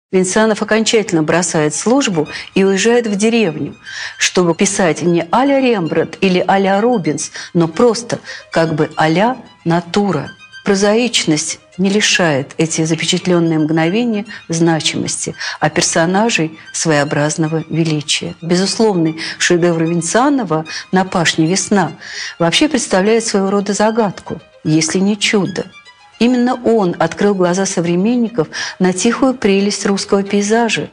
Винцанов окончательно бросает службу и уезжает в деревню, чтобы писать не а-ля Рембрандт или а-ля Рубенс, но просто как бы а-ля натура. Прозаичность не лишает эти запечатленные мгновения значимости, а персонажей своеобразного величия. Безусловный шедевр Винцанова «На пашне весна» вообще представляет своего рода загадку, если не чудо. Именно он открыл глаза современников на тихую прелесть русского пейзажа.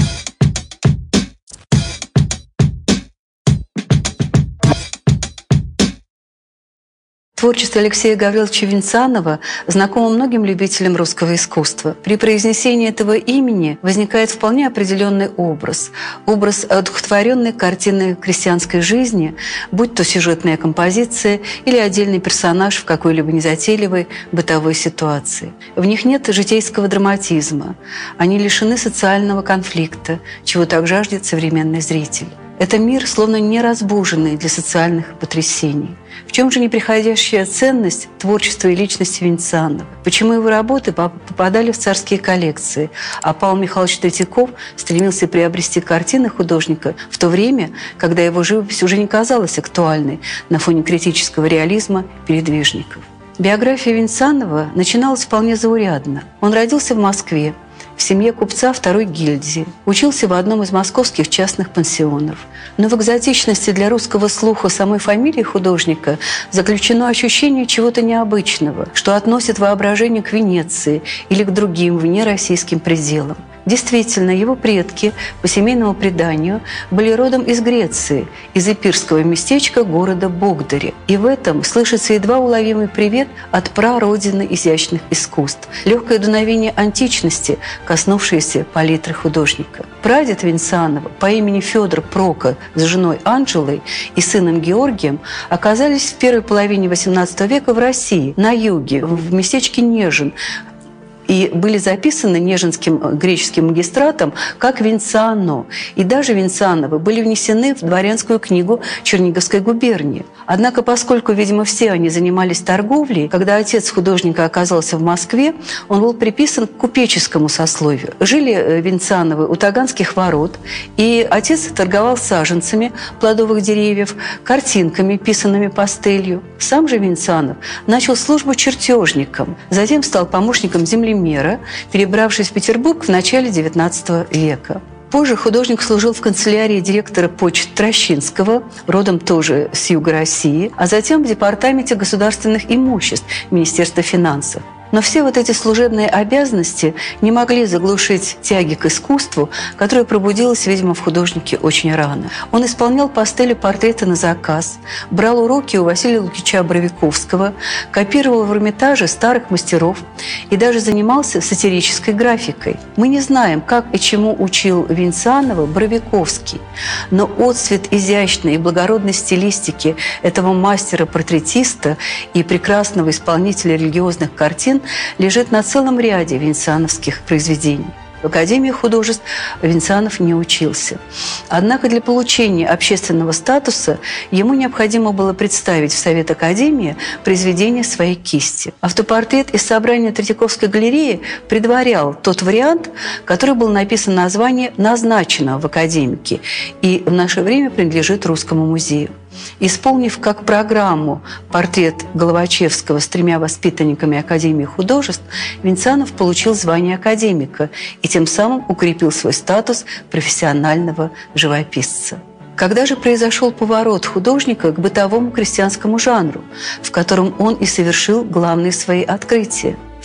Творчество Алексея Гавриловича Винцанова знакомо многим любителям русского искусства. При произнесении этого имени возникает вполне определенный образ. Образ одухотворенной картины крестьянской жизни, будь то сюжетная композиция или отдельный персонаж в какой-либо незатейливой бытовой ситуации. В них нет житейского драматизма. Они лишены социального конфликта, чего так жаждет современный зритель. Это мир, словно не разбуженный для социальных потрясений. В чем же неприходящая ценность творчества и личности Винцанова? Почему его работы попадали в царские коллекции, а Павел Михайлович Третьяков стремился приобрести картины художника в то время, когда его живопись уже не казалась актуальной на фоне критического реализма передвижников? Биография Винцанова начиналась вполне заурядно. Он родился в Москве, в семье купца второй гильдии, учился в одном из московских частных пансионов. Но в экзотичности для русского слуха самой фамилии художника заключено ощущение чего-то необычного, что относит воображение к Венеции или к другим внероссийским пределам. Действительно, его предки, по семейному преданию, были родом из Греции, из эпирского местечка города Богдари. И в этом слышится едва уловимый привет от прародины изящных искусств, легкое дуновение античности, коснувшееся палитры художника. Прадед Винцанова по имени Федор Прока с женой Анжелой и сыном Георгием оказались в первой половине XVIII века в России, на юге, в местечке Нежин, и были записаны нежинским греческим магистратом как Винцано. И даже Винцановы были внесены в дворянскую книгу Черниговской губернии. Однако, поскольку, видимо, все они занимались торговлей, когда отец художника оказался в Москве, он был приписан к купеческому сословию. Жили Винцановы у Таганских ворот, и отец торговал саженцами плодовых деревьев, картинками, писанными пастелью. Сам же Винцанов начал службу чертежником, затем стал помощником землемера, перебравшись в Петербург в начале XIX века. Позже художник служил в канцелярии директора почт Трощинского, родом тоже с юга России, а затем в департаменте государственных имуществ Министерства финансов. Но все вот эти служебные обязанности не могли заглушить тяги к искусству, которая пробудилась, видимо, в художнике очень рано. Он исполнял пастели портреты на заказ, брал уроки у Василия Лукича Боровиковского, копировал в Эрмитаже старых мастеров и даже занимался сатирической графикой. Мы не знаем, как и чему учил Винцанова Боровиковский, но отцвет изящной и благородной стилистики этого мастера-портретиста и прекрасного исполнителя религиозных картин лежит на целом ряде винцановских произведений. В Академии художеств Винцанов не учился. Однако для получения общественного статуса ему необходимо было представить в Совет Академии произведения своей кисти. Автопортрет из собрания Третьяковской галереи предварял тот вариант, который был написан на название назначенного в академике и в наше время принадлежит Русскому музею. Исполнив как программу портрет Головачевского с 3 воспитанниками Академии художеств, Винцанов получил звание академика и тем самым укрепил свой статус профессионального живописца. Когда же произошел поворот художника к бытовому крестьянскому жанру, в котором он и совершил главные свои открытия? В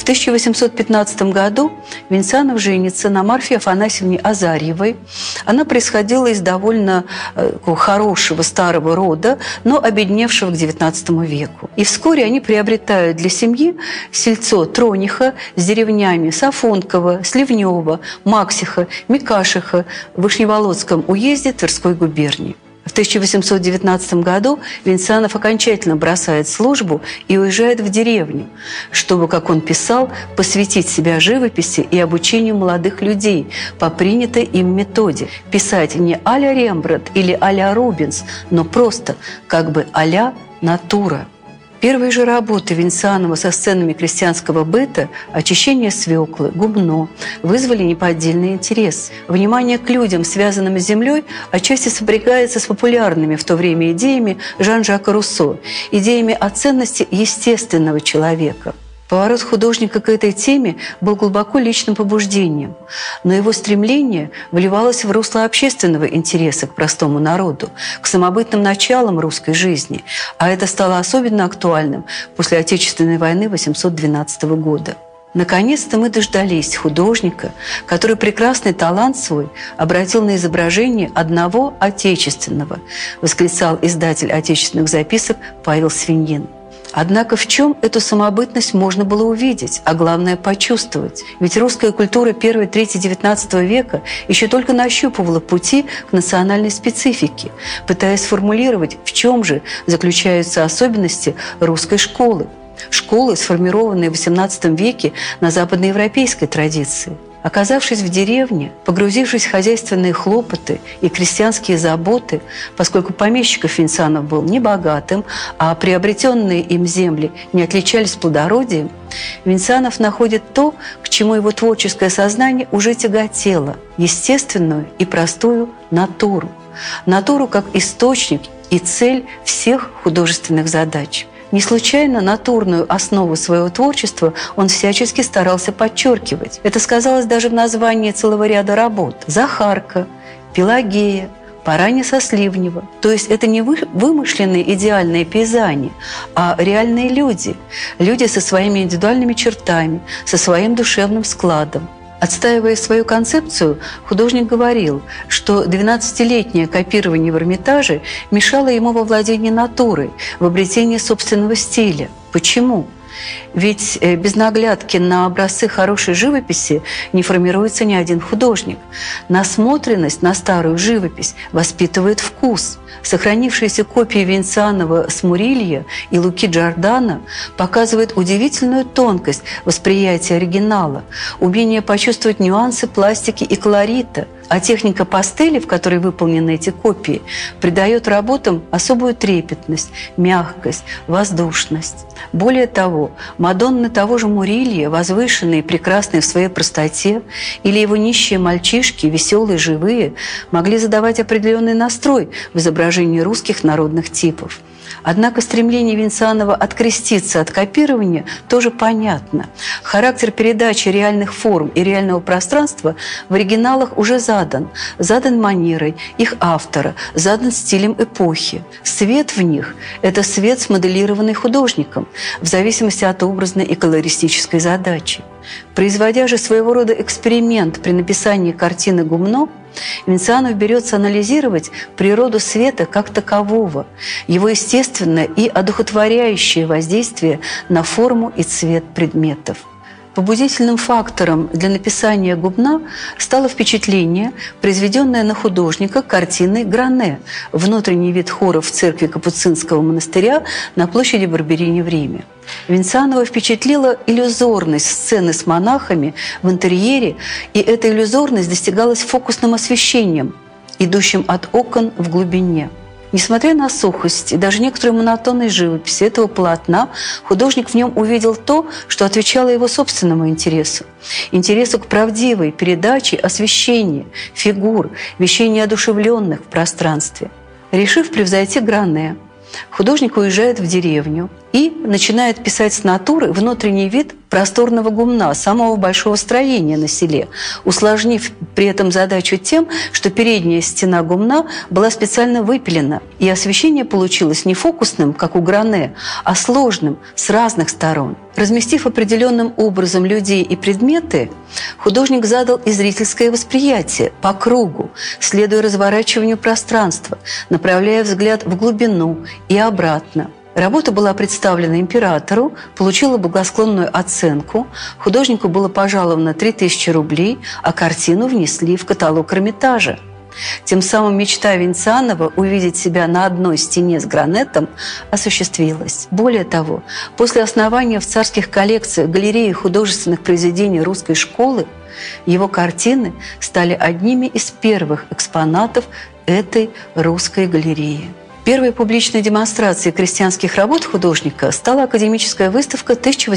1815 году Винцанов женится на Марфе Афанасьевне Азарьевой. Она происходила из довольно хорошего старого рода, но обедневшего к XIX веку. И вскоре они приобретают для семьи сельцо Трониха с деревнями Сафонково, Сливнево, Максиха, Микашиха в Вышневолодском уезде Тверской губернии. В 1819 году Винцанов окончательно бросает службу и уезжает в деревню, чтобы, как он писал, посвятить себя живописи и обучению молодых людей по принятой им методе. Писать не а-ля Рембрандт или а-ля Рубенс, но просто как бы а-ля натура. Первые же работы Венцианова со сценами крестьянского быта, очищение свеклы, гумно, вызвали неподдельный интерес. Внимание к людям, связанным с землей, отчасти сопрягается с популярными в то время идеями Жан-Жака Руссо, идеями о ценности естественного человека. Поворот художника к этой теме был глубоко личным побуждением, но его стремление вливалось в русло общественного интереса к простому народу, к самобытным началам русской жизни, а это стало особенно актуальным после Отечественной войны 1812 года. Наконец-то мы дождались художника, который прекрасный талант свой обратил на изображение одного отечественного, восклицал издатель отечественных записок Павел Свиньин. Однако в чем эту самобытность можно было увидеть, а главное – почувствовать? Ведь русская культура первой трети XIX века еще только нащупывала пути к национальной специфике, пытаясь сформулировать, в чем же заключаются особенности русской школы. Школы, сформированные в XVIII веке на западноевропейской традиции. Оказавшись в деревне, погрузившись в хозяйственные хлопоты и крестьянские заботы, поскольку помещиков Венцианов был небогатым, а приобретенные им земли не отличались плодородием, Венцианов находит то, к чему его творческое сознание уже тяготело – естественную и простую натуру. Натуру как источник и цель всех художественных задач. Не случайно натурную основу своего творчества он всячески старался подчеркивать. Это сказалось даже в названии целого ряда работ. «Захарка», «Пелагея», «Параня со Сливнева». То есть это не вымышленные идеальные пейзани, а реальные люди. Люди со своими индивидуальными чертами, со своим душевным складом. Отстаивая свою концепцию, художник говорил, что 12-летнее копирование в Эрмитаже мешало ему во владении натурой, в обретении собственного стиля. Почему? Ведь без наглядки на образцы хорошей живописи не формируется ни один художник. Насмотренность на старую живопись воспитывает вкус. Сохранившиеся копии Венцианова с Мурилья и Луки Джордано показывают удивительную тонкость восприятия оригинала, умение почувствовать нюансы пластики и колорита. А техника пастели, в которой выполнены эти копии, придает работам особую трепетность, мягкость, воздушность. Более того, Мадонны того же Мурилья, возвышенные и прекрасные в своей простоте, или его нищие мальчишки, веселые, живые, могли задавать определенный настрой в изображении русских народных типов. Однако стремление Венцианова откреститься от копирования тоже понятно. Характер передачи реальных форм и реального пространства в оригиналах уже задан манерой их автора, задан стилем эпохи. Свет в них – это свет, смоделированный художником, в зависимости от образной и колористической задачи. Производя же своего рода эксперимент при написании картины «Гумно», Венцианов берется анализировать природу света как такового, его естественное и одухотворяющее воздействие на форму и цвет предметов. Побудительным фактором для написания «Гумна» стало впечатление, произведенное на художника картиной Гране «Внутренний вид хоров в церкви Капуцинского монастыря на площади Барберини в Риме». Венцианова впечатлила иллюзорность сцены с монахами в интерьере, и эта иллюзорность достигалась фокусным освещением, идущим от окон в глубине. Несмотря на сухость и даже некоторую монотонность живописи этого полотна, художник в нем увидел то, что отвечало его собственному интересу. Интересу к правдивой передаче освещения, фигур, вещей неодушевленных в пространстве. Решив превзойти Гране, художник уезжает в деревню и начинает писать с натуры внутренний вид просторного гумна, самого большого строения на селе, усложнив при этом задачу тем, что передняя стена гумна была специально выпилена, и освещение получилось не фокусным, как у Гране, а сложным, с разных сторон. Разместив определенным образом людей и предметы, художник задал и зрительское восприятие по кругу, следуя разворачиванию пространства, направляя взгляд в глубину и обратно. Работа была представлена императору, получила благосклонную оценку, художнику было пожаловано 3000 рублей, а картину внесли в каталог Эрмитажа. Тем самым мечта Венцианова увидеть себя на одной стене с Гранетом осуществилась. Более того, после основания в царских коллекциях галереи художественных произведений русской школы его картины стали одними из первых экспонатов этой русской галереи. Первой публичной демонстрацией крестьянских работ художника стала академическая выставка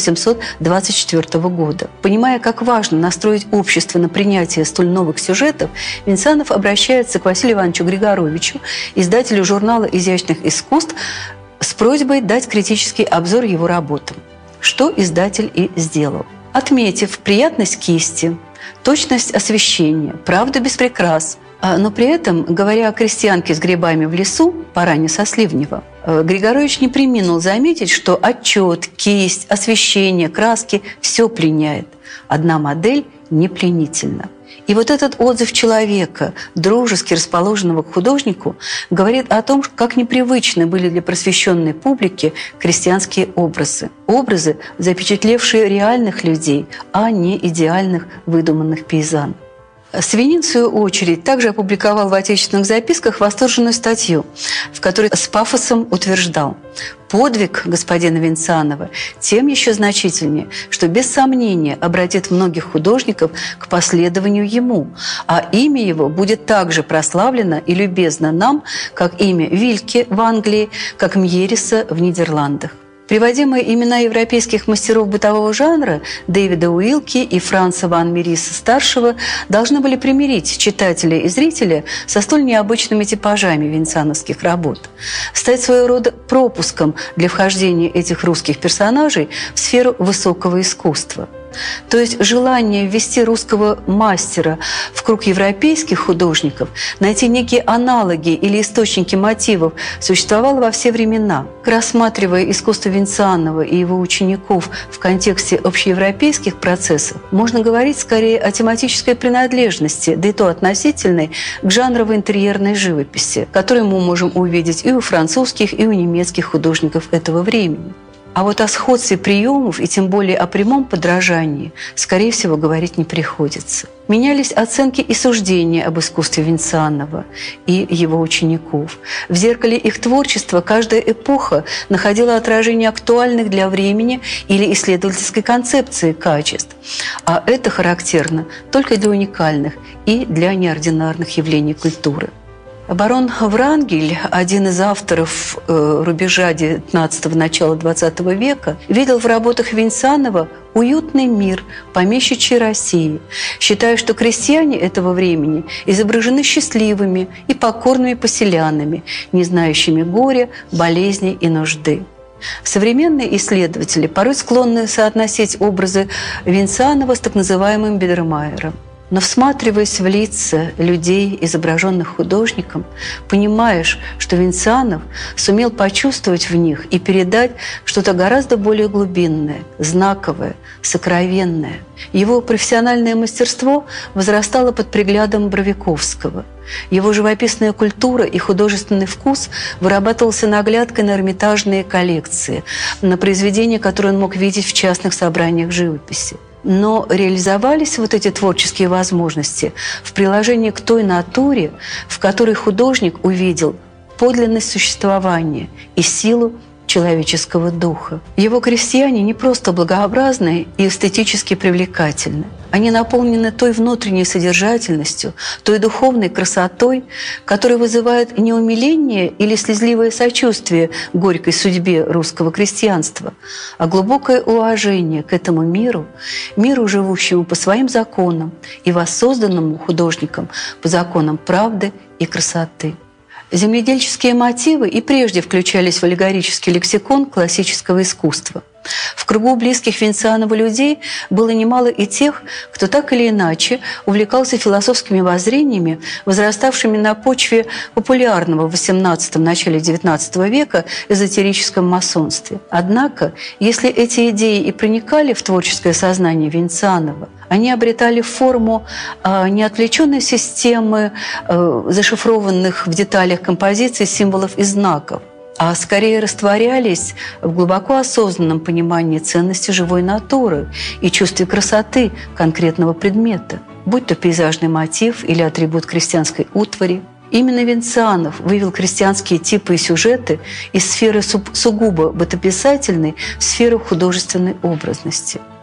1824 года. Понимая, как важно настроить общество на принятие столь новых сюжетов, Винцанов обращается к Василию Ивановичу Григоровичу, издателю журнала изящных искусств, с просьбой дать критический обзор его работам, что издатель и сделал. Отметив приятность кисти, точность освещения, правду без прикрас, но при этом, говоря о крестьянке с грибами в лесу, Паране со Сливнева, Григорович не преминул заметить, что отчет, кисть, освещение, краски – все пленяет. Одна модель не пленительна. И вот этот отзыв человека, дружески расположенного к художнику, говорит о том, как непривычны были для просвещенной публики крестьянские образы. Образы, запечатлевшие реальных людей, а не идеальных выдуманных пейзан. Свинин, в свою очередь, также опубликовал в отечественных записках восторженную статью, в которой с пафосом утверждал: «Подвиг господина Винцанова тем еще значительнее, что без сомнения обратит многих художников к последованию ему, а имя его будет также прославлено и любезно нам, как имя Вильке в Англии, как Мьериса в Нидерландах». Приводимые имена европейских мастеров бытового жанра Дэвида Уилки и Франца ван Мириса-старшего должны были примирить читателя и зрителя со столь необычными типажами винцановских работ, стать своего рода пропуском для вхождения этих русских персонажей в сферу высокого искусства. То есть желание ввести русского мастера в круг европейских художников, найти некие аналоги или источники мотивов, существовало во все времена. Рассматривая искусство Винцанова и его учеников в контексте общеевропейских процессов, можно говорить скорее о тематической принадлежности, да и то относительной, к жанровой интерьерной живописи, которую мы можем увидеть и у французских, и у немецких художников этого времени. А вот о сходстве приемов и тем более о прямом подражании, скорее всего, говорить не приходится. Менялись оценки и суждения об искусстве Винцанова и его учеников. В зеркале их творчества каждая эпоха находила отражение актуальных для времени или исследовательской концепции качеств. А это характерно только для уникальных и для неординарных явлений культуры. Барон Врангель, один из авторов рубежа XIX – начала XX века, видел в работах Винцанова уютный мир помещичьей России, считая, что крестьяне этого времени изображены счастливыми и покорными поселянами, не знающими горя, болезни и нужды. Современные исследователи порой склонны соотносить образы Винцанова с так называемым Бидермайером. Но, всматриваясь в лица людей, изображенных художником, понимаешь, что Винцанов сумел почувствовать в них и передать что-то гораздо более глубинное, знаковое, сокровенное. Его профессиональное мастерство возрастало под приглядом Бровиковского. Его живописная культура и художественный вкус вырабатывался наглядкой на эрмитажные коллекции, на произведения, которые он мог видеть в частных собраниях живописи. Но реализовались вот эти творческие возможности в приложении к той натуре, в которой художник увидел подлинность существования и силу человеческого духа. Его крестьяне не просто благообразны и эстетически привлекательны. Они наполнены той внутренней содержательностью, той духовной красотой, которая вызывает не умиление или слезливое сочувствие горькой судьбе русского крестьянства, а глубокое уважение к этому миру, миру, живущему по своим законам и воссозданному художником по законам правды и красоты. Земледельческие мотивы и прежде включались в аллегорический лексикон классического искусства. В кругу близких Винцанову людей было немало и тех, кто так или иначе увлекался философскими воззрениями, возраставшими на почве популярного в XVIII – начале XIX века эзотерическом масонстве. Однако, если эти идеи и проникали в творческое сознание Винцанова, они обретали форму не отвлеченной системы зашифрованных в деталях композиций, символов и знаков, а скорее растворялись в глубоко осознанном понимании ценности живой натуры и чувстве красоты конкретного предмета, будь то пейзажный мотив или атрибут крестьянской утвари. Именно Винцанов вывел крестьянские типы и сюжеты из сферы сугубо бытописательной в сферу художественной образности.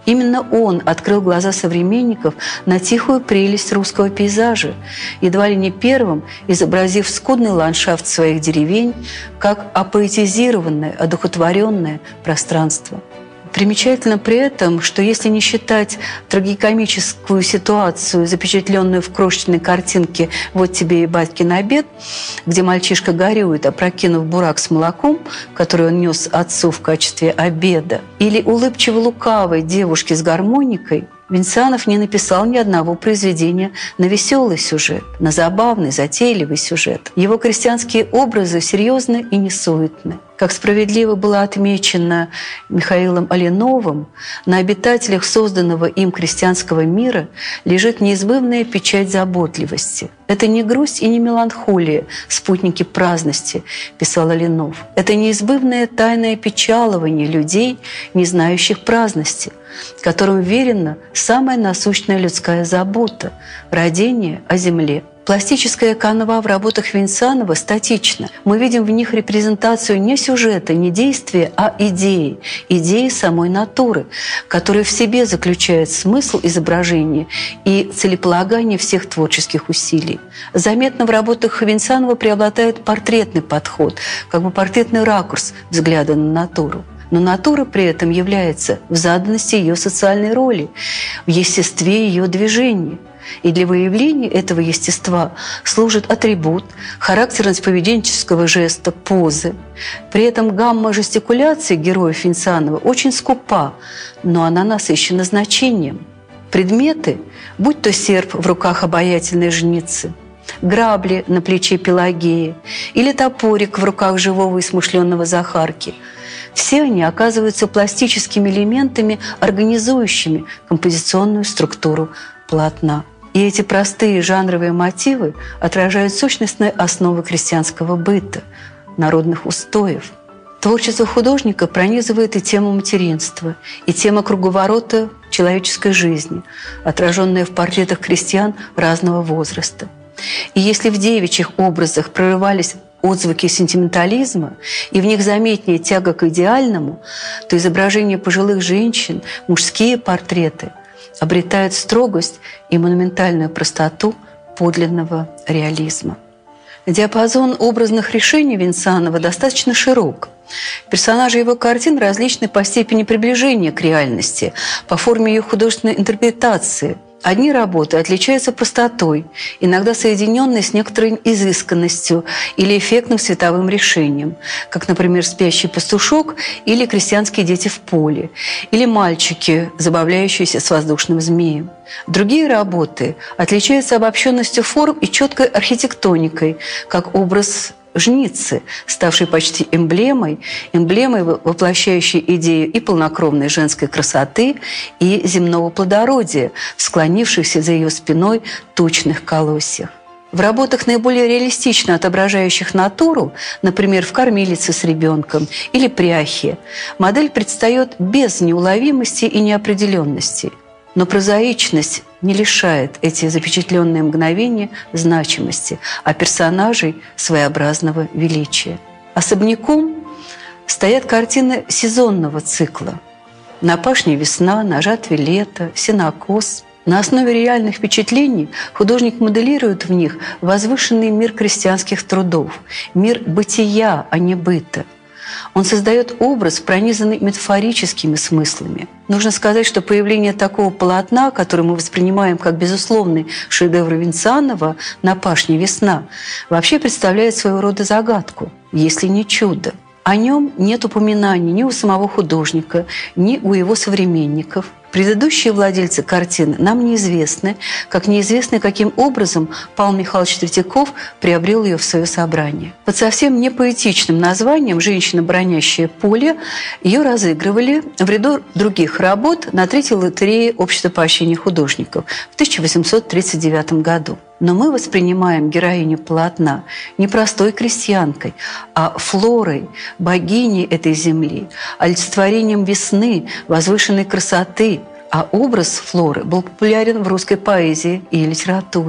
Именно он открыл глаза современников на тихую прелесть русского пейзажа, едва ли не первым изобразив скудный ландшафт своих деревень как апоэтизированное, одухотворенное пространство. Примечательно при этом, что если не считать трагикомическую ситуацию, запечатленную в крошечной картинке «Вот тебе и батькин обед», где мальчишка горюет, опрокинув бурак с молоком, который он нес отцу в качестве обеда, или улыбчиво-лукавой девушки с гармоникой, Венцианов не написал ни одного произведения на веселый сюжет, на забавный, затейливый сюжет. Его крестьянские образы серьезны и несуетны. Как справедливо было отмечено Михаилом Алиновым, на обитателях созданного им крестьянского мира лежит неизбывная печать заботливости. «Это не грусть и не меланхолия, спутники праздности», – писал Алинов. «Это неизбывное тайное печалование людей, не знающих праздности, которым верена самая насущная людская забота – родение о земле». Пластическая канва в работах Венцианова статична. Мы видим в них репрезентацию не сюжета, не действия, а идеи. Идеи самой натуры, которая в себе заключает смысл изображения и целеполагание всех творческих усилий. Заметно в работах Венцианова преобладает портретный подход, как бы портретный ракурс взгляда на натуру. Но натура при этом является в заданности ее социальной роли, в естестве ее движения. И для выявления этого естества служит атрибут, характерность поведенческого жеста, позы. При этом гамма жестикуляции героев Венцианова очень скупа, но она насыщена значением. Предметы, будь то серп в руках обаятельной жницы, грабли на плече Пелагеи или топорик в руках живого и смышленного Захарки – все они оказываются пластическими элементами, организующими композиционную структуру полотна. И эти простые жанровые мотивы отражают сущностные основы крестьянского быта, народных устоев. Творчество художника пронизывает и тему материнства, и тема круговорота человеческой жизни, отраженная в портретах крестьян разного возраста. И если в девичьих образах прорывались отзвуки сентиментализма, и в них заметнее тяга к идеальному, то изображения пожилых женщин, мужские портреты обретают строгость и монументальную простоту подлинного реализма. Диапазон образных решений Венцианова достаточно широк. Персонажи его картин различны по степени приближения к реальности, по форме ее художественной интерпретации. Одни работы отличаются простотой, иногда соединенной с некоторой изысканностью или эффектным световым решением, как, например, «Спящий пастушок» или «Крестьянские дети в поле», или «Мальчики, забавляющиеся с воздушным змеем». Другие работы отличаются обобщенностью форм и четкой архитектоникой, как образ жницы, ставшей почти эмблемой, воплощающей идею и полнокровной женской красоты, и земного плодородия, склонившихся за ее спиной тучных колосьях. В работах, наиболее реалистично отображающих натуру, например, в «Кормилице с ребенком» или «Пряхе», модель предстает без неуловимости и неопределенности. Но прозаичность не лишает эти запечатленные мгновения значимости, а персонажей своеобразного величия. Особняком стоят картины сезонного цикла. На пашне весна, на жатве лето, сенокос. На основе реальных впечатлений художник моделирует в них возвышенный мир крестьянских трудов, мир бытия, а не быта. Он создает образ, пронизанный метафорическими смыслами. Нужно сказать, что появление такого полотна, которое мы воспринимаем как безусловный шедевр Венцианова «На пашне весна», вообще представляет своего рода загадку, если не чудо. О нем нет упоминаний ни у самого художника, ни у его современников. Предыдущие владельцы картины нам неизвестны, как неизвестно, каким образом Павел Михайлович Третьяков приобрел ее в свое собрание. Под совсем не поэтичным названием «Женщина, бронящая поле» ее разыгрывали в ряду других работ на третьей лотерее Общества поощрения художников в 1839 году. Но мы воспринимаем героиню полотна не простой крестьянкой, а флорой, богиней этой земли, олицетворением весны, возвышенной красоты, а образ Флоры был популярен в русской поэзии и литературе.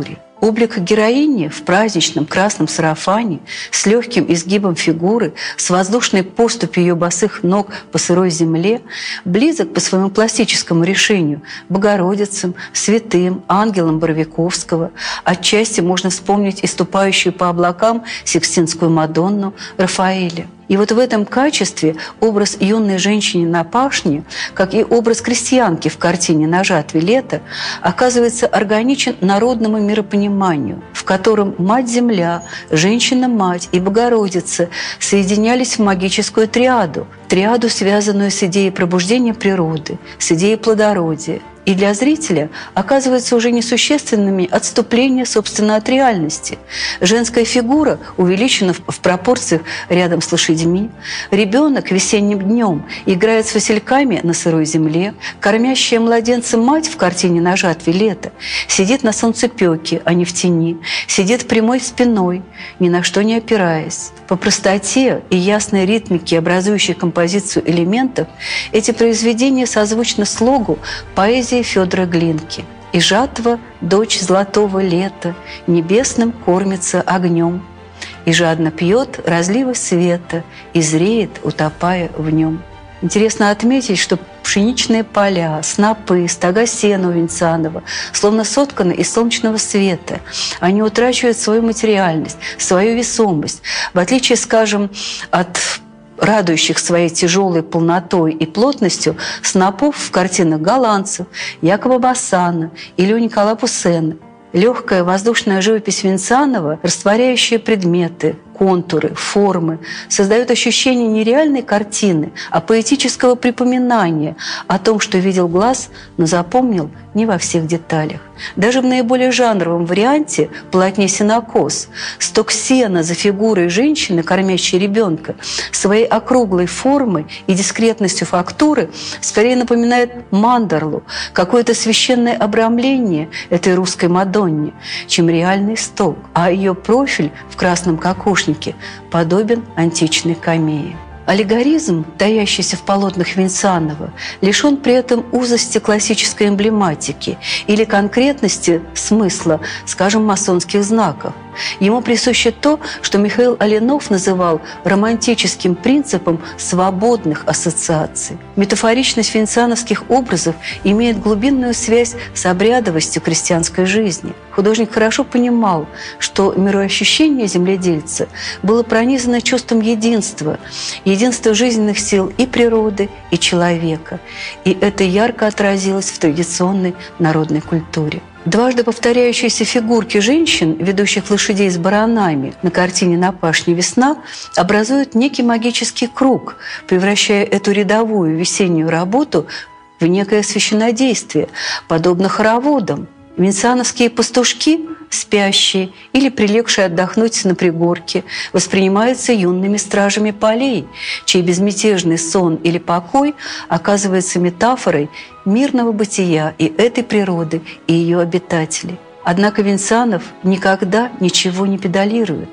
Облик героини в праздничном красном сарафане с легким изгибом фигуры, с воздушной поступью ее босых ног по сырой земле, близок по своему пластическому решению Богородицам, святым, ангелам Боровиковского. Отчасти можно вспомнить и ступающую по облакам Сикстинскую Мадонну Рафаэля. И вот в этом качестве образ юной женщины на пашне, как и образ крестьянки в картине «На жатве лето», оказывается органичен народному миропониманию, в котором Мать-Земля, Женщина-Мать и Богородица соединялись в магическую триаду, связанную с идеей пробуждения природы, с идеей плодородия. И для зрителя оказываются уже несущественными отступления, собственно, от реальности. Женская фигура увеличена в пропорциях рядом с лошадьми. Ребенок весенним днем играет с васильками на сырой земле. Кормящая младенца мать в картине «На жатве лето» сидит на солнцепёке, а не в тени, сидит прямой спиной, ни на что не опираясь. По простоте и ясной ритмике, образующей композицию элементов, эти произведения созвучны слогу поэзии Фёдора Глинки. «И жатва, дочь золотого лета, небесным кормится огнем, и жадно пьет разливы света, и зреет, утопая в нем». Интересно отметить, что пшеничные поля, снопы, стога сена у Венцианова словно сотканы из солнечного света. Они утрачивают свою материальность, свою весомость. В отличие, скажем, от радующих своей тяжелой полнотой и плотностью снопов в картинах голландцев, Якова Бассана или у Никола Пуссена. Легкая воздушная живопись Венцианова, растворяющая предметы, контуры, формы, создает ощущение не реальной картины, а поэтического припоминания о том, что видел глаз, но запомнил не во всех деталях. Даже в наиболее жанровом варианте полотне «Сенокос» сток сена за фигурой женщины, кормящей ребенка, своей округлой формой и дискретностью фактуры скорее напоминает мандарлу, какое-то священное обрамление этой русской Мадонне, чем реальный сток, а ее профиль в красном кокошнике подобен античной камее. Аллегоризм, таящийся в полотнах Венцианова, лишен при этом узости классической эмблематики или конкретности смысла, скажем, масонских знаков. Ему присуще то, что Михаил Алинов называл романтическим принципом свободных ассоциаций. Метафоричность венциановских образов имеет глубинную связь с обрядовостью крестьянской жизни. Художник хорошо понимал, что мироощущение земледельца было пронизано чувством единства жизненных сил и природы, и человека. И это ярко отразилось в традиционной народной культуре. Дважды повторяющиеся фигурки женщин, ведущих лошадей с баранами на картине «На пашне весна», образуют некий магический круг, превращая эту рядовую весеннюю работу в некое священнодействие, подобно хороводам. Венциановские пастушки, спящие или прилегшие отдохнуть на пригорке, воспринимаются юными стражами полей, чей безмятежный сон или покой оказывается метафорой мирного бытия и этой природы, и ее обитателей. Однако Венцианов никогда ничего не педалирует.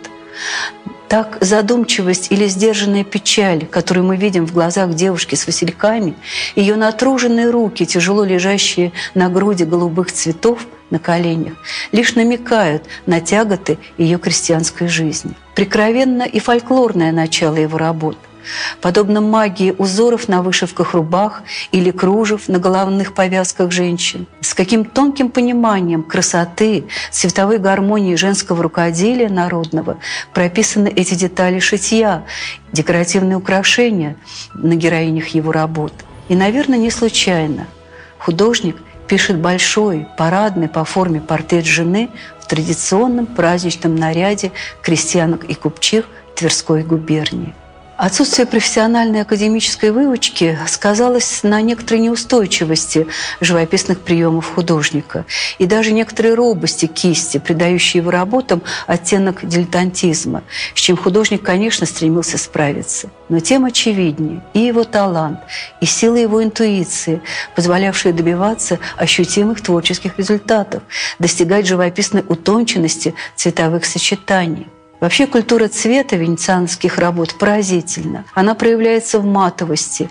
Так задумчивость или сдержанная печаль, которую мы видим в глазах девушки с васильками, ее натруженные руки, тяжело лежащие на груди голубых цветов на коленях, лишь намекают на тяготы ее крестьянской жизни. Прикровенно и фольклорное начало его работ. Подобно магии узоров на вышивках рубах или кружев на головных повязках женщин. С каким тонким пониманием красоты, цветовой гармонии женского рукоделия народного прописаны эти детали шитья, декоративные украшения на героинях его работ. И, наверное, не случайно художник пишет большой, парадный по форме портрет жены в традиционном праздничном наряде крестьянок и купчих Тверской губернии. Отсутствие профессиональной академической выучки сказалось на некоторой неустойчивости живописных приемов художника и даже некоторой робости кисти, придающей его работам оттенок дилетантизма, с чем художник, конечно, стремился справиться. Но тем очевиднее и его талант, и сила его интуиции, позволявшие добиваться ощутимых творческих результатов, достигать живописной утонченности цветовых сочетаний. Вообще культура цвета венецианских работ поразительна. Она проявляется в матовости,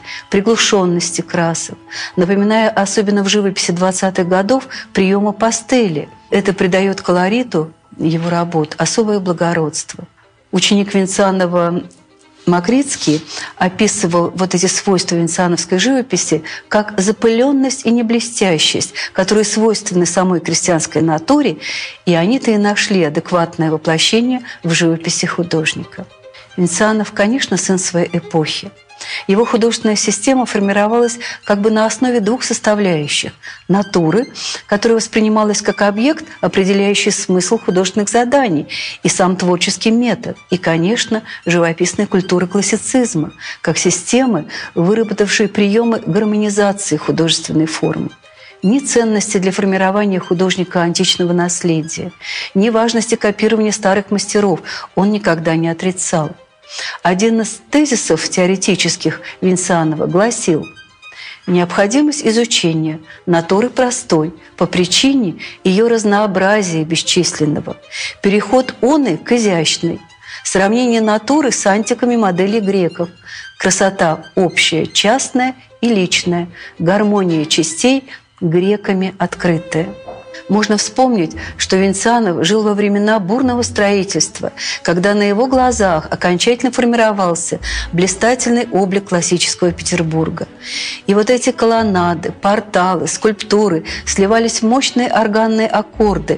приглушенности красок, напоминая особенно в живописи 20-х годов приемы пастели. Это придает колориту его работ особое благородство. Ученик Венцианова Макритский описывал вот эти свойства венциановской живописи как запыленность и неблестящесть, которые свойственны самой крестьянской натуре, и они-то и нашли адекватное воплощение в живописи художника. Венцианов, конечно, сын своей эпохи. Его художественная система формировалась как бы на основе двух составляющих – натуры, которая воспринималась как объект, определяющий смысл художественных заданий, и сам творческий метод, и, конечно, живописной культуры классицизма, как системы, выработавшие приемы гармонизации художественной формы. Ни ценности для формирования художника античного наследия, ни важности копирования старых мастеров он никогда не отрицал. Один из тезисов теоретических Венцианова гласил: «Необходимость изучения натуры простой по причине ее разнообразия бесчисленного, переход оной к изящной, сравнение натуры с антиками моделей греков, красота общая, частная и личная, гармония частей греками открытая». Можно вспомнить, что Венцианов жил во времена бурного строительства, когда на его глазах окончательно формировался блистательный облик классического Петербурга. И вот эти колоннады, порталы, скульптуры сливались в мощные органные аккорды,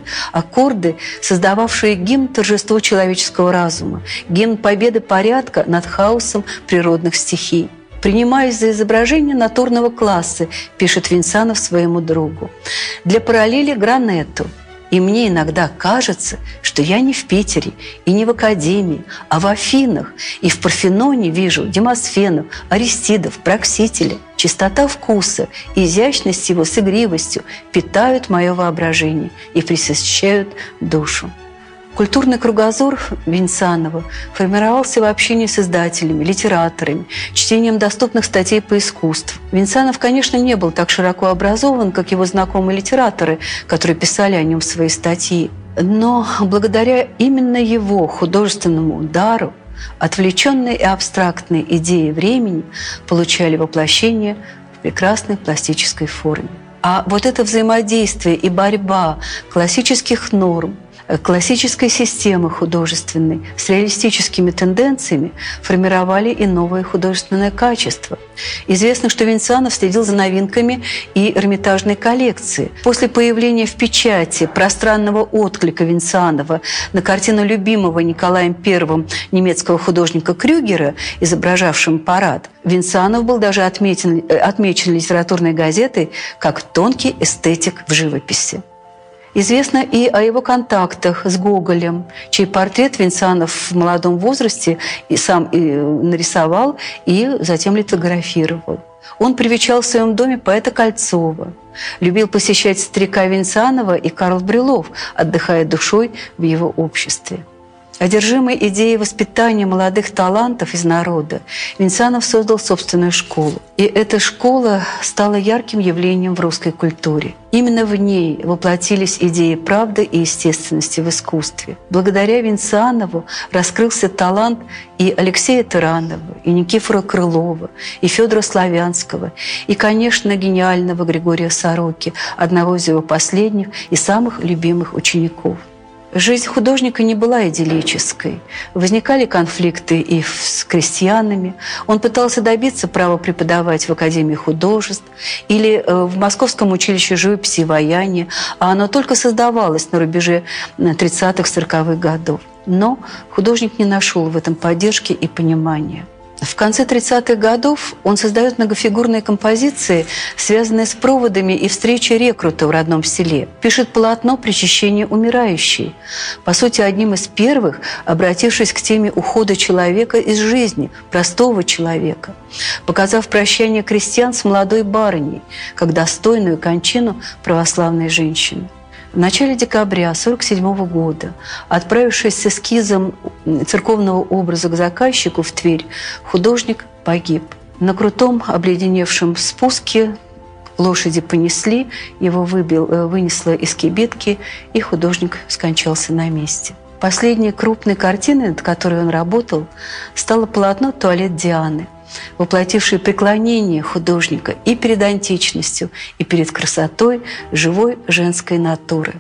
создававшие гимн торжеству человеческого разума, гимн победы порядка над хаосом природных стихий. «Принимаясь за изображение натурного класса», пишет Венцианов своему другу, «для параллели Гранету. И мне иногда кажется, что я не в Питере и не в Академии, а в Афинах, и в Парфеноне вижу Демосфенов, Аристидов, Проксителя. Чистота вкуса, изящность его с игривостью питают мое воображение и пресыщают душу». Культурный кругозор Венцианова формировался в общении с издателями, литераторами, чтением доступных статей по искусству. Венцианов, конечно, не был так широко образован, как его знакомые литераторы, которые писали о нем свои статьи. Но благодаря именно его художественному дару отвлеченные и абстрактные идеи времени получали воплощение в прекрасной пластической форме. А вот это взаимодействие и борьба классических норм, классической системы художественной с реалистическими тенденциями формировали и новые художественные качества. Известно, что Венцианов следил за новинками и Эрмитажной коллекции. После появления в печати пространного отклика Венцианова на картину любимого Николаем I немецкого художника Крюгера, изображавшим парад, Венцианов был даже отмечен литературной газетой как тонкий эстетик в живописи. Известно и о его контактах с Гоголем, чей портрет Венцианов в молодом возрасте и сам нарисовал, и затем литографировал. Он привечал в своем доме поэта Кольцова, любил посещать старика Венцианова и Карл Брюллов, отдыхая душой в его обществе. Одержимый идеей воспитания молодых талантов из народа, Венцианов создал собственную школу. И эта школа стала ярким явлением в русской культуре. Именно в ней воплотились идеи правды и естественности в искусстве. Благодаря Венцианову раскрылся талант и Алексея Таранова, и Никифора Крылова, и Федора Славянского, и, конечно, гениального Григория Сороки, одного из его последних и самых любимых учеников. Жизнь художника не была идиллической. Возникали конфликты и с крестьянами. Он пытался добиться права преподавать в Академии художеств или в Московском училище живописи и ваяния, а оно только создавалось на рубеже 30-40-х годов. Но художник не нашел в этом поддержки и понимания. В конце 30-х годов он создает многофигурные композиции, связанные с проводами и встречей рекрута в родном селе. Пишет полотно «Причащение умирающей», по сути, одним из первых, обратившись к теме ухода человека из жизни, простого человека, показав прощание крестьян с молодой барыней, как достойную кончину православной женщины. В начале декабря 1947 года, отправившись с эскизом церковного образа к заказчику в Тверь, художник погиб. На крутом обледеневшем спуске лошади понесли, его вынесло из кибитки, и художник скончался на месте. Последней крупной картиной, над которой он работал, стало полотно «Туалет Дианы», воплотивший преклонение художника и перед античностью, и перед красотой живой женской натуры.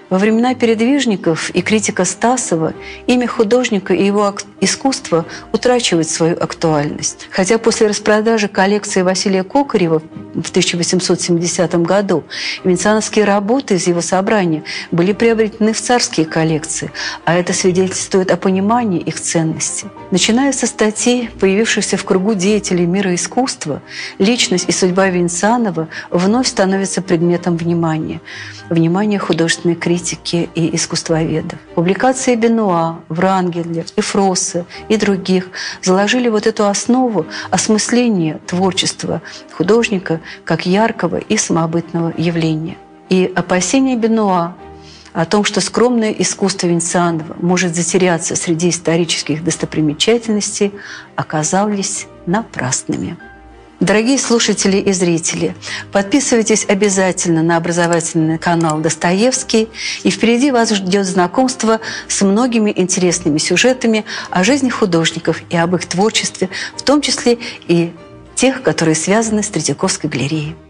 Во времена передвижников и критика Стасова имя художника и его искусство утрачивает свою актуальность. Хотя после распродажи коллекции Василия Кокарева в 1870 году венециановские работы из его собрания были приобретены в царские коллекции, а это свидетельствует о понимании их ценности. Начиная со статей, появившихся в кругу деятелей мира искусства, личность и судьба Венецианова вновь становится предметом внимания художественной критики и искусствоведов. Публикации Бенуа, Врангеля, Эфроса и других заложили вот эту основу осмысления творчества художника как яркого и самобытного явления. И опасения Бенуа о том, что скромное искусство Венецианова может затеряться среди исторических достопримечательностей, оказались напрасными. Дорогие слушатели и зрители, подписывайтесь обязательно на образовательный канал «Достоевский», и впереди вас ждет знакомство с многими интересными сюжетами о жизни художников и об их творчестве, в том числе и тех, которые связаны с Третьяковской галереей.